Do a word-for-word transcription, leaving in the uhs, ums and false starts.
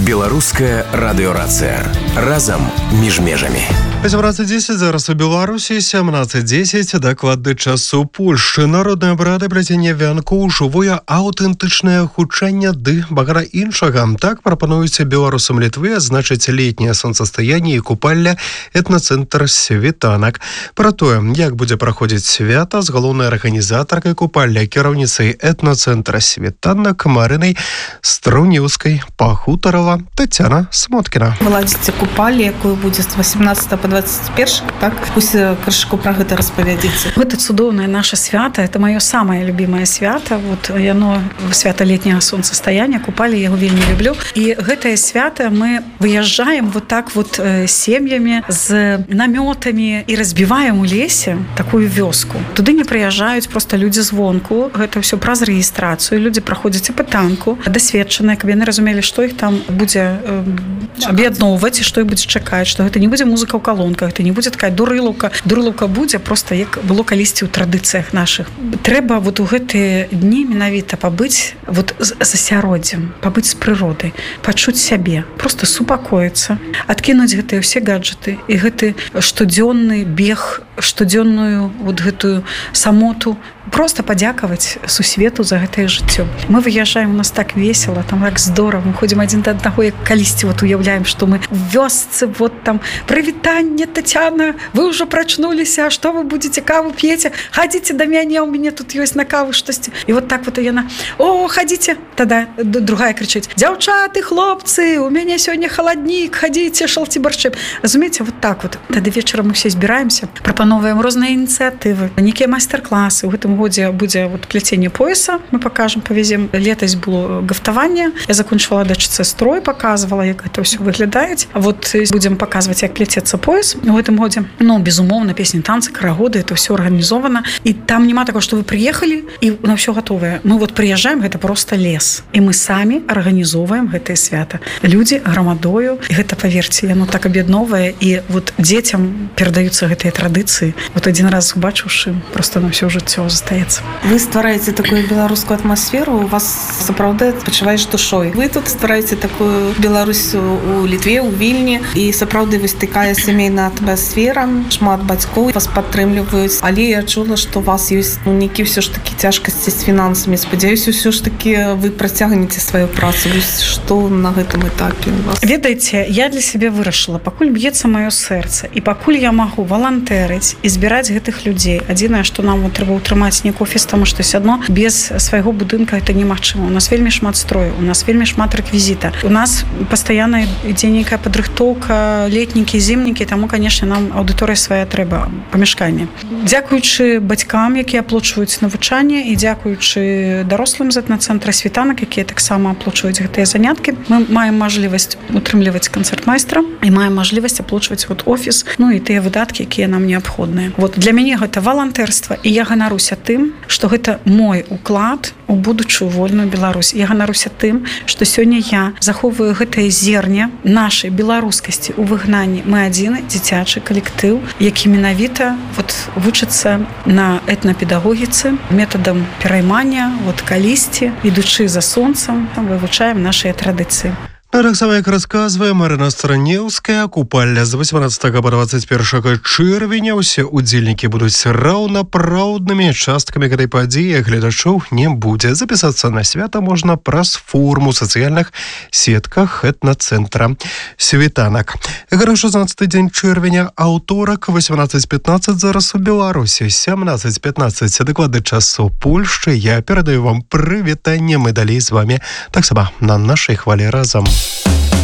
Беларуская радыёрацыя. Разам між межамі. восемнадцать десять зараз у Беларусі, семнадцать десять дакладны час у Польшчы. Народныя абрады пляцення вянку, жывое аўтэнтычнае хутчэнне ды багара іншага. Так прапануюць беларусам Літвы адзначыць летняе сонцастаянне і купальня этнацэнтр Світанак. Пра тое, як будзе праходзіць свята, з галоўнай арганізатаркай купальня, кіраўніцай этнацэнтра Світанак Марынай Струніўскай пахутарала Тетяна Смоткіна. Владзіце купальня, якую будзе з восемнадцатого по двадцать первое, так? Пусть крышку про гэта распавядзіце. Гэта цудоўнае наше свято, это маё самое любимое свято. Вот яно свято летняга сонцастаяння, купальня, я его вельмі люблю. И гэтае свято мы выязджаем вот так вот э, сем'ямі з намётамі і разбіваем у лесе такую вёску. Туды не прыязджаюць просто людзі звонку. Гэта ўсё праз рэгістрацыю. Людзі праходзяць апытанку, дасведчаныя, каб яны разумелі, што іх там будзе э, аб'ядноўваць і што іх будзе чакаць, што гэта не будзе музыка ў колонках, это не будзе такая дурылаўка. Дурылаўка будзе просто як было калісьці ў традыцыях нашых. Трэба вот у гэтыя дні менавіта пабыць вот з асяроддзем, пабыць з прыродай, пачуць сябе, просто супакоіцца, адкінуць гэтыя ўсе гаджеты і гэты штодзённы бег, штодзённую вот гэтую самоту, просто падзякаваць сусвету за гэтае жыццё. Мы выязджаем, у нас так весело, там так здорово, мы ходзім адзін да аднаго, як калісьці вот уяўляем, што мы в вёсцы, вот там прывітанне, Тетяна, вы ўжо прачнуліся, што вы будзеце, каву п'еце, хадзіце да мяне, у мяне тут ёсць на каву штосьці. І вот так вот яна, о, хадзіце, тада другая крычыць, дзяўчаты, хлопцы, у мяне сёння халаднік, хадзіце, шалці барчы. Разумееце, вот так вот. Тады вечарам мы все збіраемся, прапановуем розныя ініцыятывы, нейкія майстар-класы. У гэтым годзе будзе вот пляценне пояса, мы покажем, повезем. Летась было гафтаванне, я закончила дачцы строй, показывала, як это все выглядаюць. Вот будем показывать, як плецецца пояс у гэтым годзе. Ну, безумоўна, песні, танцы, карагоды, это все организовано. И там нема такого, что вы приехали и на все готовое. Мы вот приезжаем, это просто лес. И мы сами организовываем гэтае свято. Люди громадою, и гэта, поверьте, оно так аб'ядновае, и вот детям передаются гэтыя традыцыі. Вот один раз убачыўшы, просто на все жыццё застаецца. Вы ствараеце такую беларускую атмасферу, у вас сапраўды адпачываеш душой. Вы тут ствараеце такую Беларусь у Літве, у Вільні, і сапраўды вось такая сямейная атмасфера, шмат бацькоў вас падтрымліваюць. Але я чула, што у вас ёсць ну, нейкі ўсё ж такі цяжкасці з фінансамі. Спадзяюся, ўсё ж такі вы працягнеце сваю працу. Што на гэтым этапе у вас? Ведаеце, я для сябе вырашыла, пакуль б'ецца маё сэрца, і пакуль я магу валантэрыць і збіраць гэтых людзей. Адзінае, што нам вот трэба утрымаць нейкі офіс, таму што ўсё адно без свайго будынка гэта немагчыма. У нас вельмі шмат строю, у нас вельмі шмат рэквізіта. У нас пастаянна ідзе нейкая падрыхтоўка, летнікі, зімнікі, таму, канешне, нам аўдыторыя свая трэба, памяшканне. Дзякуючы бацькам, якія аплачваюць навучанне, і дзякуючы дарослым з этнацэнтра Світанак, якія таксама аплачваюць гэтыя заняткі, мы маем мажлівасць утрымліваць канцэртмайстра і маем мажлівасць аплачваць вот офіс, ну і тыя выдаткі, якія нам неабходныя. Вот для мяне гэта валантэрства, і я ганаруся тым, што гэта мой уклад у будучую вольную Беларусь. Я ганаруся тым, што сёння я захоўваю гэтае зерне нашай беларускасці ў выгнанні. Мы адзіны дзіцячы калектыў, які менавіта вот вучыцца на этнапедагогіцы метадам пераймання, вот калісьці, ідучы за сонцам, вывучаем нашыя традыцыі. Так само, як расказвае Марына Струніўская, купальня з восемнадцатого по двадцать первое чэрвеня. Усе удзельнікі будуць раўнапраўднымі, часткамі гэтай падзеі гледачоў не будзе. Запісацца на свята можна праз форму ў сацыяльных сетках этнацэнтра Світанак. шаснаццаты дзень чэрвеня, аўторак, восемнадцать пятнадцать зараз у Беларусі, семнадцать пятнадцать дакладны час у Польшчы. Я перадаю вам прывітанне, мы далей з вамі таксама на нашай хвалі разам.